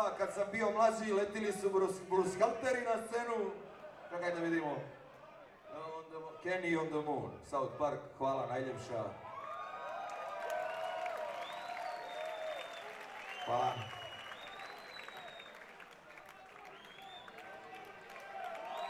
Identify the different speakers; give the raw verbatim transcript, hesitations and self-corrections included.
Speaker 1: ja, kad sam bio mlađi, letili su brushalteri na scenu. Kakaj da vidimo? Kenny on the Moon, South Park, hvala najljepša. Hvala.